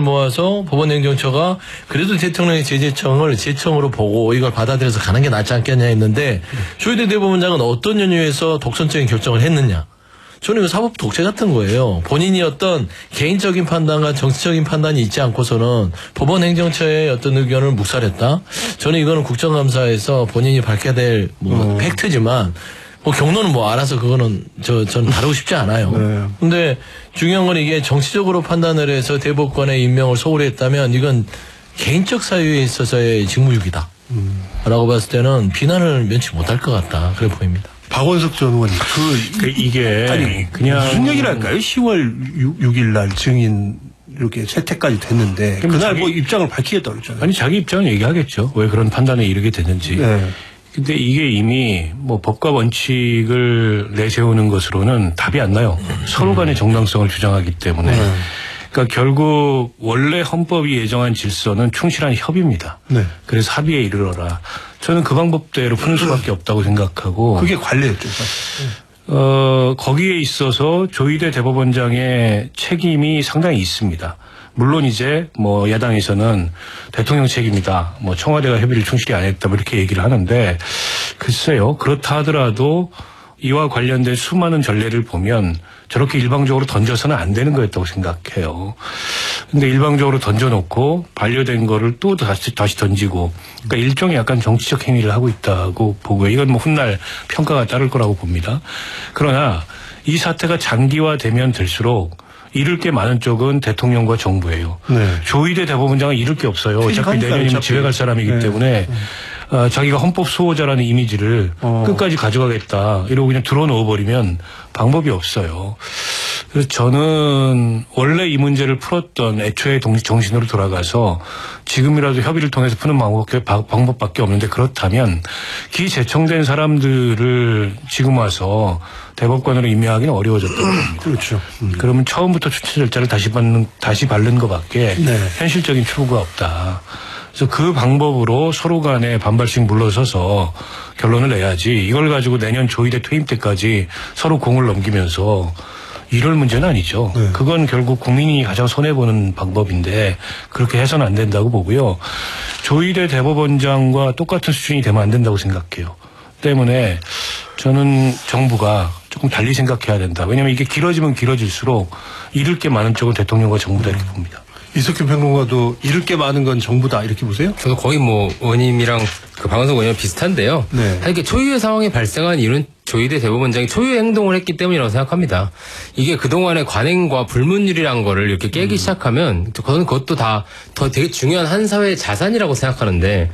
모아서 법원행정처가 그래도 대통령의 제재청을 제청으로 보고 이걸 받아들여서 가는 게 낫지 않겠냐 했는데 조희대 대법원장은 어떤 연유에서 독선적인 결정을 했느냐. 저는 이거 사법 독재 같은 거예요. 본인이 어떤 개인적인 판단과 정치적인 판단이 있지 않고서는 법원행정처의 어떤 의견을 묵살했다. 저는 이거는 국정감사에서 본인이 밝혀야 될 팩트지만 뭐 경로는 뭐 알아서 그거는 저는 다루고 싶지 않아요. 네. 근데 중요한 건 이게 정치적으로 판단을 해서 대법관의 임명을 소홀히 했다면 이건 개인적 사유에 있어서의 직무유기다. 라고 봤을 때는 비난을 면치 못할 것 같다. 그래 보입니다. 박원석 전 의원님, 이게 아니 그냥 무슨 얘기를 할까요? 10월 6일 날 증인 이렇게 채택까지 됐는데 그날 뭐 입장을 밝히겠다고 그랬잖아요. 아니 자기 입장은 얘기하겠죠. 왜 그런 판단에 이르게 됐는지. 네. 근데 이게 이미 뭐 법과 원칙을 내세우는 것으로는 답이 안 나요. 서로 간의 정당성을 주장하기 때문에. 그러니까 결국 원래 헌법이 예정한 질서는 충실한 협의입니다. 네. 그래서 합의에 이르러라. 저는 그 방법대로 푸는 수밖에 없다고 생각하고. 그게 관례였죠, 사실. 거기에 있어서 조희대 대법원장의 책임이 상당히 있습니다. 물론 이제 뭐 야당에서는 대통령 책임이다. 뭐 청와대가 협의를 충실히 안 했다. 뭐 이렇게 얘기를 하는데 글쎄요. 그렇다 하더라도 이와 관련된 수많은 전례를 보면 저렇게 일방적으로 던져서는 안 되는 거였다고 생각해요. 근데 일방적으로 던져놓고 반려된 거를 또 다시 던지고 그러니까 일종의 약간 정치적 행위를 하고 있다고 보고요. 이건 뭐 훗날 평가가 따를 거라고 봅니다. 그러나 이 사태가 장기화되면 될수록 잃을 게 많은 쪽은 대통령과 정부예요. 네. 조희대 대법원장은 잃을 게 없어요. 어차피 내년이면 집에 갈 사람이기 때문에 자기가 헌법 수호자라는 이미지를 끝까지 가져가겠다 이러고 그냥 들어놓아버리면 방법이 없어요. 그래서 저는 원래 이 문제를 풀었던 애초의 정신으로 돌아가서 지금이라도 협의를 통해서 푸는 방법밖에 없는데 그렇다면 기재청된 사람들을 지금 와서 대법관으로 임명하기는 어려워졌다고 봅니다. 그렇죠. 그러면 처음부터 추천 절차를 다시 밟는 것밖에 현실적인 출구가 없다. 그래서 그 방법으로 서로 간에 반발씩 물러서서 결론을 내야지 이걸 가지고 내년 조희대 퇴임 때까지 서로 공을 넘기면서 이럴 문제는 아니죠. 네. 그건 결국 국민이 가장 손해보는 방법인데 그렇게 해서는 안 된다고 보고요. 조희대 대법원장과 똑같은 수준이 되면 안 된다고 생각해요. 때문에 저는 정부가 조금 달리 생각해야 된다. 왜냐하면 이게 길어지면 길어질수록 잃을 게 많은 쪽은 대통령과 정부다 이렇게 봅니다. 이석균 평론가도 잃을 게 많은 건 정부다 이렇게 보세요? 저도 거의 뭐 의원님이랑 그 박원석 의원이랑 비슷한데요. 네. 이게 초유의 상황이 발생한 이유는 조희대 대법원장이 초유의 행동을 했기 때문이라고 생각합니다. 이게 그동안의 관행과 불문율이란 거를 이렇게 깨기 시작하면 저는 그것도 다 더 되게 중요한 한 사회의 자산이라고 생각하는데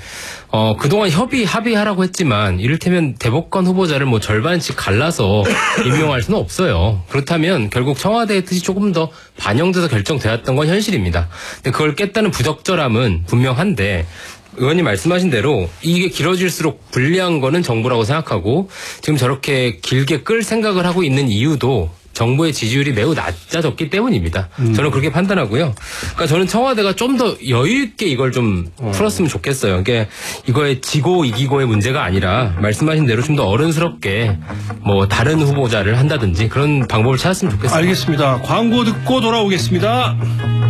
그동안 합의하라고 했지만 이를테면 대법관 후보자를 뭐 절반씩 갈라서 임명할 수는 없어요. 그렇다면 결국 청와대의 뜻이 조금 더 반영돼서 결정되었던 건 현실입니다. 근데 그걸 깼다는 부적절함은 분명한데 의원님 말씀하신 대로 이게 길어질수록 불리한 거는 정부라고 생각하고 지금 저렇게 길게 끌 생각을 하고 있는 이유도 정부의 지지율이 매우 낮아졌기 때문입니다. 저는 그렇게 판단하고요. 그러니까 저는 청와대가 좀 더 여유 있게 이걸 좀 풀었으면 좋겠어요. 그러니까 이거의 지고 이기고의 문제가 아니라 말씀하신 대로 좀 더 어른스럽게 뭐 다른 후보자를 한다든지 그런 방법을 찾았으면 좋겠습니다. 알겠습니다. 광고 듣고 돌아오겠습니다.